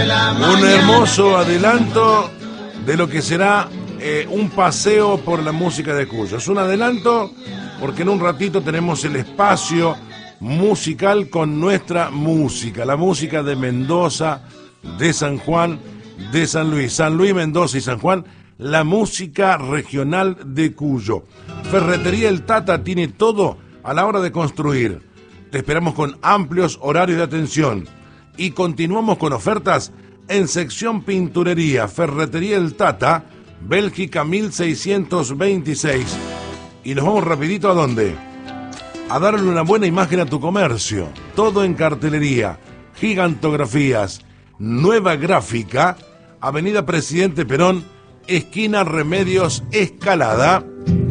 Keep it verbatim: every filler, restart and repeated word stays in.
Un hermoso adelanto de lo que será eh, un paseo por la música de Cuyo. Es un adelanto porque en un ratito tenemos el espacio musical con nuestra música, la música de Mendoza, de San Juan, de San Luis, San Luis, Mendoza y San Juan, la música regional de Cuyo. Ferretería El Tata tiene todo a la hora de construir. Te esperamos con amplios horarios de atención y continuamos con ofertas en sección pinturería. Ferretería El Tata, Bélgica mil seiscientos veintiséis. Y nos vamos rapidito ¿a dónde? A darle una buena imagen a tu comercio. Todo en cartelería, gigantografías, nueva gráfica, Avenida Presidente Perón, esquina Remedios Escalada.